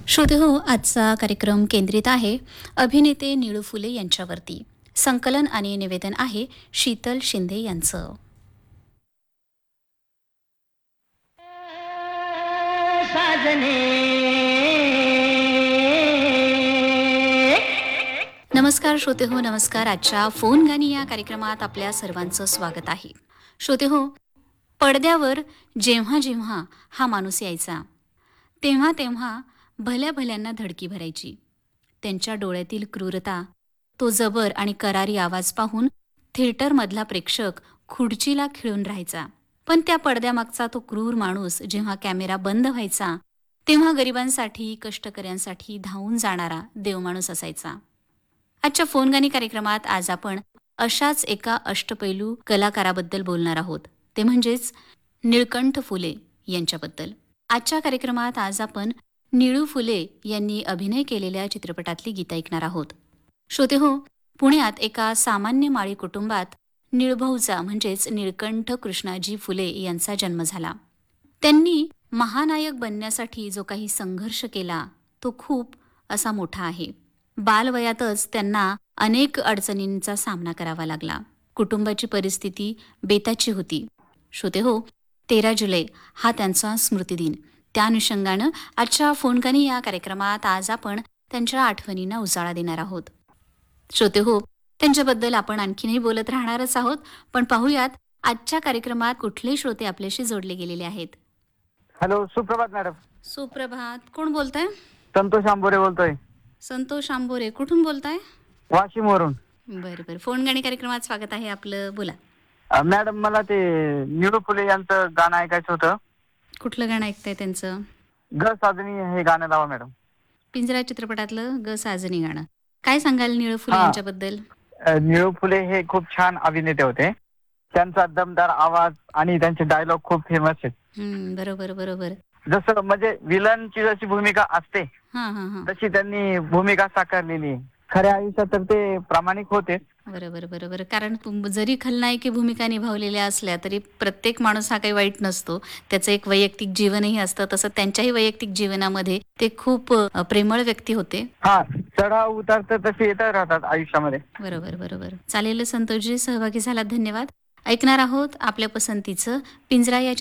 श्रोते हो, आजचा कार्यक्रम केंद्रित आहे अभिनेते निळू फुले यांच्यावरती. संकलन आणि निवेदन आहे शीतल शिंदे यांचं. साजने नमस्कार श्रोते हो, नमस्कार. आजच्या फोन गाणी या कार्यक्रमात आपल्या सर्वांचं स्वागत आहे. श्रोते हो, पडद्यावर जेव्हा जेव्हा हा माणूस यायचा तेव्हा तेव्हा भल्या भल्यांना धडकी भरायची. त्यांच्या डोळ्यातील क्रूरता, तो जबर आणि करारी आवाज पाहून थिएटरमधला प्रेक्षक खुर्चीला खिळून राहायचा. पण त्या पडद्यामागचा तो क्रूर माणूस जेव्हा कॅमेरा बंद व्हायचा तेव्हा गरिबांसाठी, कष्टकऱ्यांसाठी धावून जाणारा देवमाणूस असायचा. आजच्या फोन गाणी कार्यक्रमात आज आपण अशाच एका अष्टपैलू कलाकाराबद्दल बोलणार आहोत. ते म्हणजेच निळकंठ फुले यांच्याबद्दल. आजच्या कार्यक्रमात आज आपण निळू फुले यांनी अभिनय केलेल्या चित्रपटातली गीतं ऐकणार आहोत. श्रोते हो, पुण्यात एका सामान्य माळी कुटुंबात निळभाऊचा म्हणजेच निळकंठ कृष्णाजी फुले यांचा जन्म झाला. त्यांनी महानायक बनण्यासाठी जो काही संघर्ष केला तो खूप असा मोठा आहे. बालवयातच त्यांना अनेक अडचणींचा सामना करावा लागला. कुटुंबाची परिस्थिती बेताची होती. श्रोते हो, 13 जुलै हा त्यांचा स्मृतिदिन. त्या अनुषंगानं आजच्या फोनगाणी या कार्यक्रमात आज आपण त्यांच्या आठवणींना उजाळा देणार आहोत. श्रोते हो, त्यांच्याबद्दल आपण आणखीनही बोलत राहणारच आहोत, पण पाहूयात आजच्या कार्यक्रमात कुठले श्रोते आपल्याशी जोडले गेलेले आहेत. हॅलो, सुप्रभात मॅडम. सुप्रभात. कोण बोलताय? संतोष आंबोरे बोलतोय, संतोष आंबोरे. कुठून बोलताय? वाशिमवरून. बरं बरं. फोन गाणी कार्यक्रमात स्वागत आहे आपलं. बोला. मॅडम, मला ते निळू फुले यांचं गाणं ऐकायचं होतं. कुठलं गाणं ऐकताय त्यांचं? ग साजनी हे गाणं लावा मॅडम. पिंजरा चित्रपटातलं ग साजनी गाणं. काय सांगाल निळू फुले हा. यांच्याबद्दल? निळू फुले हे खूप छान अभिनेते होते. त्यांचा दमदार आवाज आणि त्यांचे डायलॉग खूप फेमस आहेत. बरोबर बरोबर. जसं म्हणजे विलनची जशी भूमिका असते हा हा हा. तशी त्यांनी भूमिका साकारलेली आहे. खऱ्या आयुष्यात तर ते प्रामाणिक होते. बरोबर बरोबर. कारण जरी खलनायकी भूमिका निभावलेल्या असल्या तरी प्रत्येक माणूस हा काही वाईट नसतो. त्याचं एक वैयक्तिक जीवनही असतं. तसं त्यांच्याही वैयक्तिक जीवनामध्ये ते खूप प्रेमळ व्यक्ती होते. हा, चढाव उतार तर तसे येत राहतात आयुष्यामध्ये. बरोबर बरोबर. चालेल संतोषजी, सहभागी झाला, धन्यवाद. ऐकणार आहोत आपल्या पसंतीचं पिंजरा या